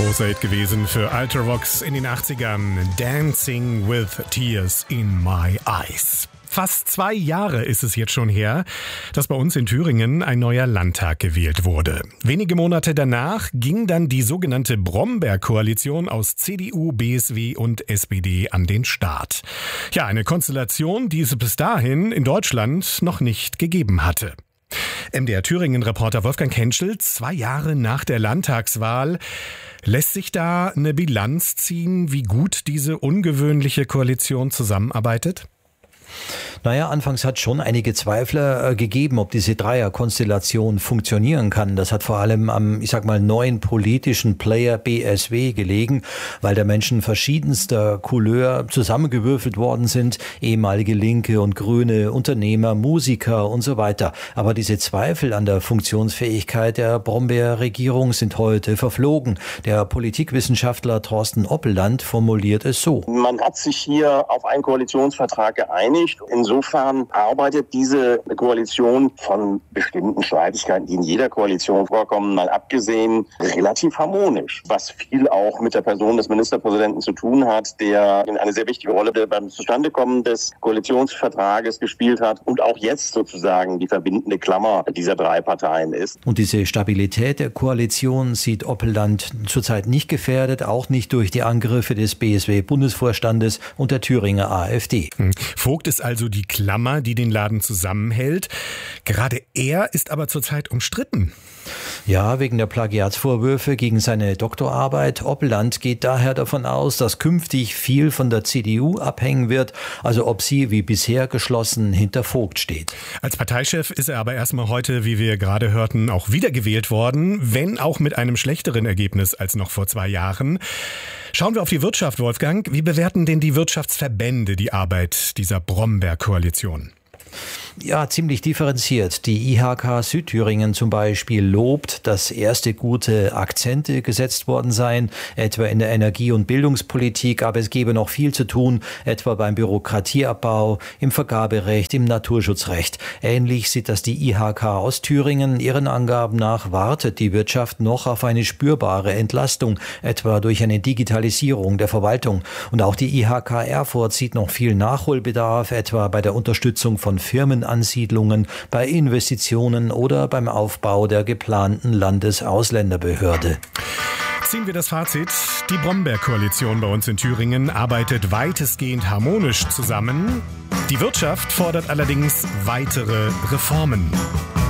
Großer Hit gewesen für Ultravox in den 80ern. Dancing with Tears in My Eyes. Fast 2 Jahre ist es jetzt schon her, dass bei uns in Thüringen ein neuer Landtag gewählt wurde. Wenige Monate danach ging dann die sogenannte Brombeer-Koalition aus CDU, BSW und SPD an den Start. Ja, eine Konstellation, die es bis dahin in Deutschland noch nicht gegeben hatte. MDR Thüringen-Reporter Wolfgang Henschel, 2 Jahre nach der Landtagswahl. Lässt sich da eine Bilanz ziehen, wie gut diese ungewöhnliche Koalition zusammenarbeitet? Naja, anfangs hat schon einige Zweifler gegeben, ob diese Dreierkonstellation funktionieren kann. Das hat vor allem am, neuen politischen Player BSW gelegen, weil da Menschen verschiedenster Couleur zusammengewürfelt worden sind, ehemalige Linke und Grüne, Unternehmer, Musiker und so weiter. Aber diese Zweifel an der Funktionsfähigkeit der Brombeer-Regierung sind heute verflogen. Der Politikwissenschaftler Thorsten Oppeland formuliert es so. Man hat sich hier auf einen Koalitionsvertrag geeinigt. Insofern arbeitet diese Koalition von bestimmten Streitigkeiten, die in jeder Koalition vorkommen, mal abgesehen, relativ harmonisch. Was viel auch mit der Person des Ministerpräsidenten zu tun hat, der eine sehr wichtige Rolle beim Zustandekommen des Koalitionsvertrages gespielt hat und auch jetzt sozusagen die verbindende Klammer dieser 3 Parteien ist. Und diese Stabilität der Koalition sieht Oppeland zurzeit nicht gefährdet, auch nicht durch die Angriffe des BSW-Bundesvorstandes und der Thüringer AfD. Vogt ist also die Klammer, die den Laden zusammenhält. Gerade er ist aber zurzeit umstritten. Ja, wegen der Plagiatsvorwürfe gegen seine Doktorarbeit. Oppeland geht daher davon aus, dass künftig viel von der CDU abhängen wird, also ob sie wie bisher geschlossen hinter Vogt steht. Als Parteichef ist er aber erstmal heute, wie wir gerade hörten, auch wiedergewählt worden, wenn auch mit einem schlechteren Ergebnis als noch vor 2 Jahren. Schauen wir auf die Wirtschaft, Wolfgang. Wie bewerten denn die Wirtschaftsverbände die Arbeit dieser Brombeer-Koalition? Ja, ziemlich differenziert. Die IHK Südthüringen zum Beispiel lobt, dass erste gute Akzente gesetzt worden seien, etwa in der Energie- und Bildungspolitik, aber es gebe noch viel zu tun, etwa beim Bürokratieabbau, im Vergaberecht, im Naturschutzrecht. Ähnlich sieht das die IHK aus Thüringen. Ihren Angaben nach wartet die Wirtschaft noch auf eine spürbare Entlastung, etwa durch eine Digitalisierung der Verwaltung. Und auch die IHK Erfurt sieht noch viel Nachholbedarf, etwa bei der Unterstützung von Firmenansiedlungen, bei Investitionen oder beim Aufbau der geplanten Landesausländerbehörde. Ziehen wir das Fazit. Die Brombeer-Koalition bei uns in Thüringen arbeitet weitestgehend harmonisch zusammen. Die Wirtschaft fordert allerdings weitere Reformen.